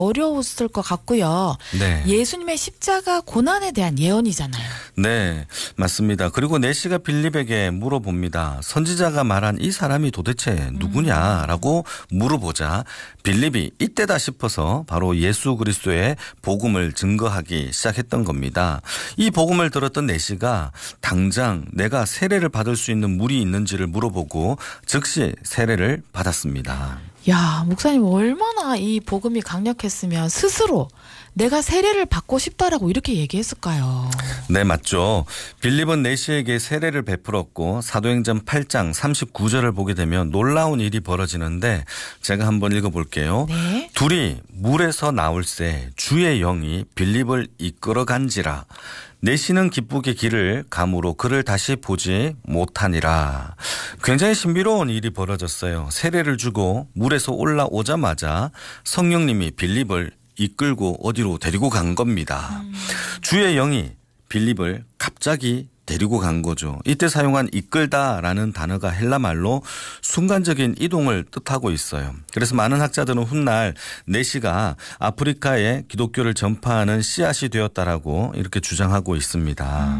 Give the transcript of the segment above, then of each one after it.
어려웠을 것 같고요. 네. 예수님의 십자가 고난에 대한 예언이잖아요. 네, 맞습니다. 그리고 내시가 빌립에게 물어봅니다. 선지자가 말한 이 사람이 도대체 누구냐라고 물어보자 빌립이 이때다 싶어서 바로 예수 그리스도의 복음을 증거하기 시작했던 겁니다. 이 복음을 들었던 내시가 당장 내가 세례를 받을 수 있는 물이 있는지를 물어보고 즉시 세례를 받았습니다. 야, 목사님 얼마나 이 복음이 강력했으면 스스로 내가 세례를 받고 싶다라고 이렇게 얘기했을까요? 네, 맞죠. 빌립은 내시에게 세례를 베풀었고 사도행전 8장 39절을 보게 되면 놀라운 일이 벌어지는데 제가 한번 읽어볼게요. 네. 둘이 물에서 나올새 주의 영이 빌립을 이끌어간지라. 내시는 기쁘게 길을 가므로 그를 다시 보지 못하니라. 굉장히 신비로운 일이 벌어졌어요. 세례를 주고 물에서 올라오자마자 성령님이 빌립을 이끌고 어디로 데리고 간 겁니다. 주의 영이 빌립을 갑자기 데리고 간 거죠. 이때 사용한 이끌다라는 단어가 헬라말로 순간적인 이동을 뜻하고 있어요. 그래서 많은 학자들은 훗날 내시가 아프리카에 기독교를 전파하는 씨앗이 되었다라고 이렇게 주장하고 있습니다.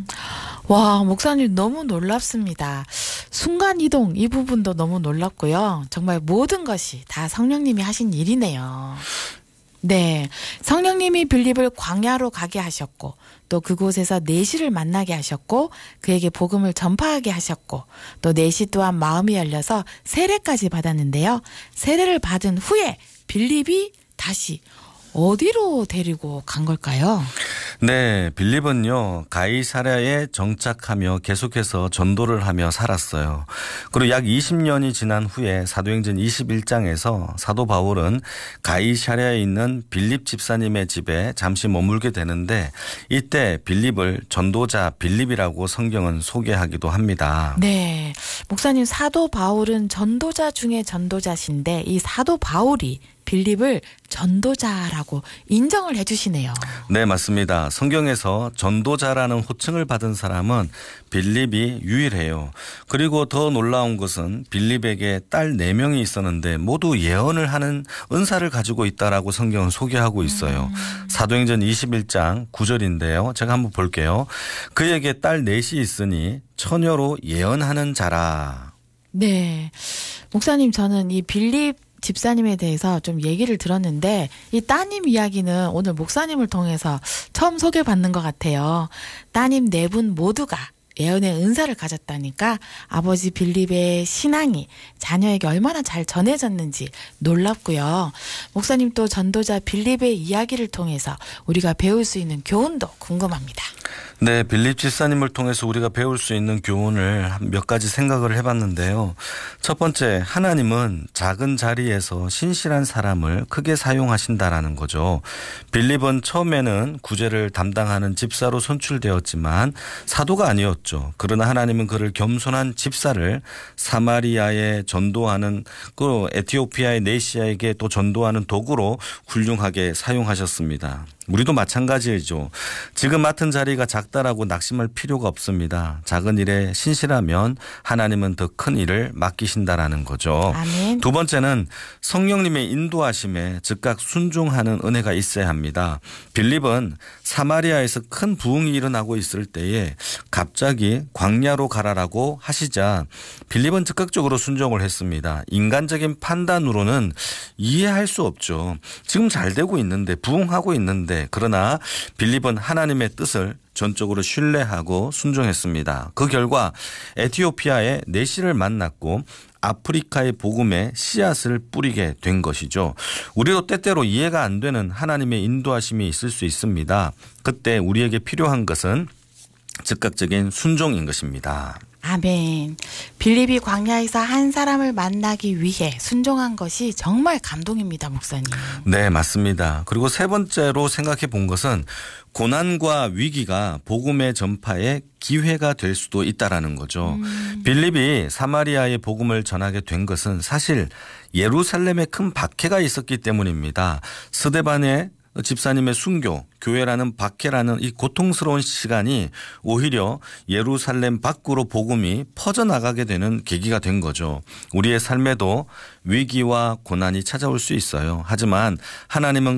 와, 목사님 너무 놀랍습니다. 순간이동 이 부분도 너무 놀랍고요. 정말 모든 것이 다 성령님이 하신 일이네요. 네, 성령님이 빌립을 광야로 가게 하셨고 또 그곳에서 내시를 만나게 하셨고 그에게 복음을 전파하게 하셨고 또 내시 또한 마음이 열려서 세례까지 받았는데요. 세례를 받은 후에 빌립이 다시 어디로 데리고 간 걸까요? 네, 빌립은요 가이사랴에 정착하며 계속해서 전도를 하며 살았어요. 그리고 약 20년이 지난 후에 사도행전 21장에서 사도 바울은 가이사랴에 있는 빌립 집사님의 집에 잠시 머물게 되는데 이때 빌립을 전도자 빌립이라고 성경은 소개하기도 합니다. 네, 목사님 사도 바울은 전도자 중에 전도자신데 이 사도 바울이 빌립을 전도자라고 인정을 해주시네요. 네, 맞습니다. 성경에서 전도자라는 호칭을 받은 사람은 빌립이 유일해요. 그리고 더 놀라운 것은 빌립에게 딸 4명이 있었는데 모두 예언을 하는 은사를 가지고 있다라고 성경은 소개하고 있어요. 사도행전 21장 9절인데요. 제가 한번 볼게요. 그에게 딸 4이 있으니 처녀로 예언하는 자라. 네, 목사님 저는 이 빌립 집사님에 대해서 좀 얘기를 들었는데 이 따님 이야기는 오늘 목사님을 통해서 처음 소개받는 것 같아요. 따님 4분 모두가 예언의 은사를 가졌다니까 아버지 빌립의 신앙이 자녀에게 얼마나 잘 전해졌는지 놀랍고요. 목사님 또 전도자 빌립의 이야기를 통해서 우리가 배울 수 있는 교훈도 궁금합니다. 네, 빌립 집사님을 통해서 우리가 배울 수 있는 교훈을 몇 가지 생각을 해봤는데요. 첫 번째, 하나님은 작은 자리에서 신실한 사람을 크게 사용하신다라는 거죠. 빌립은 처음에는 구제를 담당하는 집사로 선출되었지만 사도가 아니었죠. 그러나 하나님은 그를 겸손한 집사를 사마리아에 전도하는 그 에티오피아의 네시아에게 또 전도하는 도구로 훌륭하게 사용하셨습니다. 우리도 마찬가지죠. 지금 맡은 자리가 작다라고 낙심할 필요가 없습니다. 작은 일에 신실하면 하나님은 더 큰 일을 맡기신다라는 거죠. 아멘. 두 번째는 성령님의 인도하심에 즉각 순종하는 은혜가 있어야 합니다. 빌립은 사마리아에서 큰 부흥이 일어나고 있을 때에 갑자기 광야로 가라라고 하시자 빌립은 즉각적으로 순종을 했습니다. 인간적인 판단으로는 이해할 수 없죠. 지금 잘 되고 있는데 부흥하고 있는데 그러나 빌립은 하나님의 뜻을 전적으로 신뢰하고 순종했습니다. 그 결과 에티오피아의 내시를 만났고 아프리카의 복음에 씨앗을 뿌리게 된 것이죠. 우리도 때때로 이해가 안 되는 하나님의 인도하심이 있을 수 있습니다. 그때 우리에게 필요한 것은 즉각적인 순종인 것입니다. 아멘. 빌립이 광야에서 한 사람을 만나기 위해 순종한 것이 정말 감동입니다, 목사님. 네, 맞습니다. 그리고 세 번째로 생각해 본 것은 고난과 위기가 복음의 전파의 기회가 될 수도 있다라는 거죠. 빌립이 사마리아의 복음을 전하게 된 것은 사실 예루살렘에 큰 박해가 있었기 때문입니다. 스데반의 집사님의 순교, 교회라는 박해라는 이 고통스러운 시간이 오히려 예루살렘 밖으로 복음이 퍼져나가게 되는 계기가 된 거죠. 우리의 삶에도 위기와 고난이 찾아올 수 있어요. 하지만 하나님은